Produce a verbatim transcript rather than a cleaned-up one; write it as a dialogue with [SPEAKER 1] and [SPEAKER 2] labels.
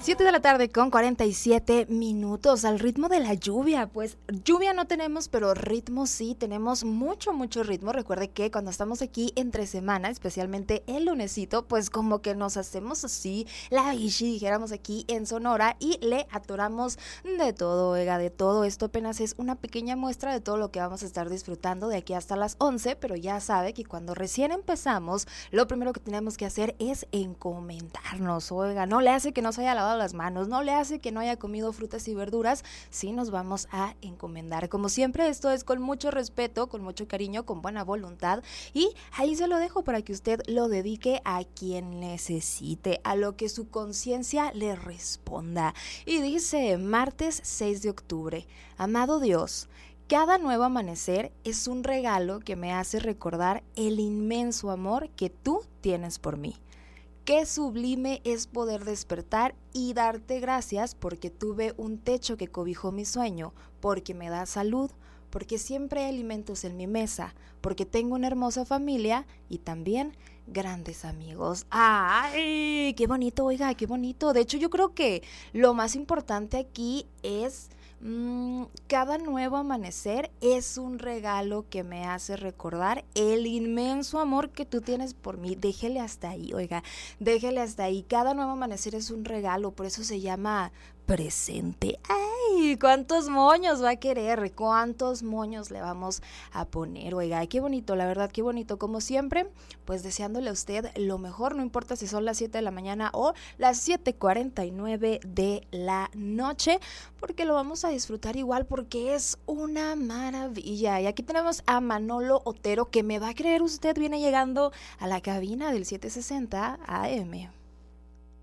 [SPEAKER 1] siete de la tarde con cuarenta y siete minutos al ritmo de la lluvia. Pues lluvia no tenemos, pero ritmo sí, tenemos mucho, mucho ritmo. Recuerde que cuando estamos aquí entre semana, especialmente el lunesito, pues como que nos hacemos así, la bichi, dijéramos aquí en Sonora, y le atoramos de todo, oiga, de todo. Esto apenas es una pequeña muestra de todo lo que vamos a estar disfrutando de aquí hasta las once, pero ya sabe que cuando recién empezamos, lo primero que tenemos que hacer es encomendarnos, oiga, no le hace que no se haya lavado las manos, no le hace que no haya comido frutas y verduras, sí nos vamos a encomendar. Como siempre, esto es con mucho respeto, con mucho cariño, con buena voluntad, y ahí se lo dejo para que usted lo dedique a quien necesite, a lo que su conciencia le responda. Y dice, martes seis de octubre, amado Dios, cada nuevo amanecer es un regalo que me hace recordar el inmenso amor que tú tienes por mí. Qué sublime es poder despertar y darte gracias porque tuve un techo que cobijó mi sueño, porque me da salud, porque siempre hay alimentos en mi mesa, porque tengo una hermosa familia y también grandes amigos. ¡Ay! ¡Qué bonito, oiga! ¡Qué bonito! De hecho, yo creo que lo más importante aquí es... Mm, cada nuevo amanecer es un regalo que me hace recordar el inmenso amor que tú tienes por mí. Déjele hasta ahí, oiga, déjele hasta ahí. Cada nuevo amanecer es un regalo, por eso se llama presente. ¡Ay! ¿Cuántos moños va a querer? ¿Cuántos moños le vamos a poner? Oiga, qué bonito, la verdad, qué bonito. Como siempre, pues deseándole a usted lo mejor, no importa si son las siete de la mañana o las siete cuarenta y nueve de la noche, porque lo vamos a disfrutar igual, porque es una maravilla. Y aquí tenemos a Manolo Otero, que me va a creer usted, viene llegando a la cabina del setecientos sesenta A M.